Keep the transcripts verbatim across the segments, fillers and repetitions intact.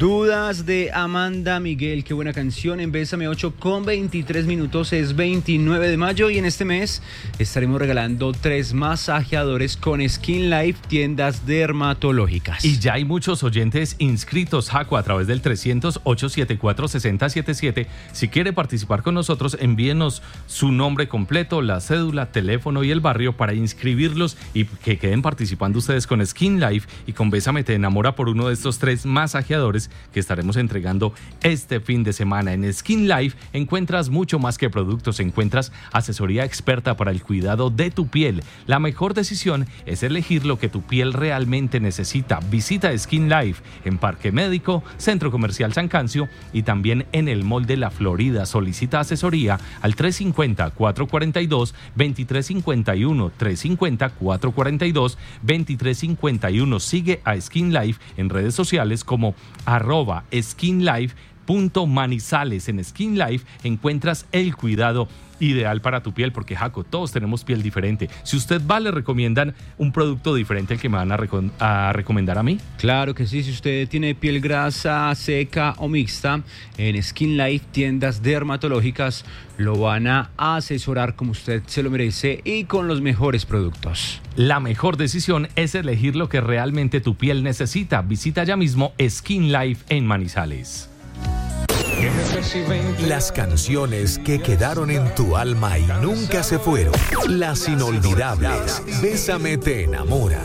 Dudas de Amanda Miguel, qué buena canción. En Bésame ocho con veintitrés minutos, es veintinueve de mayo y en este mes estaremos regalando tres masajeadores con Skin Life, tiendas dermatológicas. Y ya hay muchos oyentes inscritos, Jaco, a través del trescientos, ochocientos setenta y cuatro, sesenta setenta y siete. Si quiere participar con nosotros, envíenos su nombre completo, la cédula, teléfono y el barrio para inscribirlos y que queden participando ustedes con Skin Life y con Bésame te enamora por uno de estos tres masajeadores que estaremos entregando este fin de semana. En Skin Life encuentras mucho más que productos, encuentras asesoría experta para el cuidado de tu piel. La mejor decisión es elegir lo que tu piel realmente necesita. Visita Skin Life en Parque Médico, Centro Comercial San Cancio y también en el Mall de la Florida. Solicita asesoría al tres cinco cero, cuatro cuatro dos, dos tres cinco uno, tres cinco cero, cuatro cuatro dos, dos tres cinco uno. Sigue a Skin Life en redes sociales como arroba skinlife.manizales. En Skin Life encuentras el cuidado ideal para tu piel, porque Jaco, todos tenemos piel diferente. Si usted va, le recomiendan un producto diferente al que me van a, reco- a recomendar a mí. Claro que sí, si usted tiene piel grasa, seca o mixta, en Skin Life, tiendas dermatológicas, lo van a asesorar como usted se lo merece y con los mejores productos. La mejor decisión es elegir lo que realmente tu piel necesita. Visita ya mismo Skin Life en Manizales. Las canciones que quedaron en tu alma y nunca se fueron. Las inolvidables. Bésame te enamora.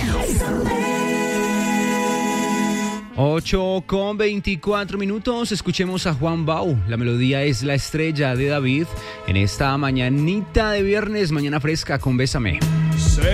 ocho con veinticuatro minutos, escuchemos a Juan Bau. La melodía es La Estrella de David en esta mañanita de viernes, mañana fresca con Bésame.